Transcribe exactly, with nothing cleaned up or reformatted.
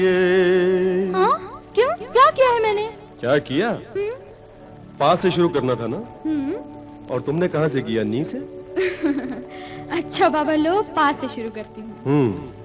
हाँ? क्यों? क्या किया है मैंने? क्या किया? पास से शुरू करना था ना? और तुमने कहाँ से किया? नी से? अच्छा बाबा लो, पास से शुरू करती हूँ। हम्म